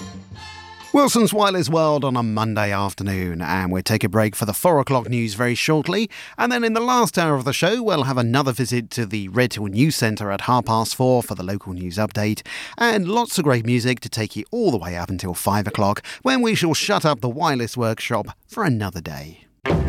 Wilson's Wireless World on a Monday afternoon, and we'll take a break for the 4 o'clock news very shortly. And then in the last hour of the show, we'll have another visit to the Redhill News Centre at 4:30 for the local news update, and lots of great music to take you all the way up until 5 o'clock, when we shall shut up the wireless workshop for another day.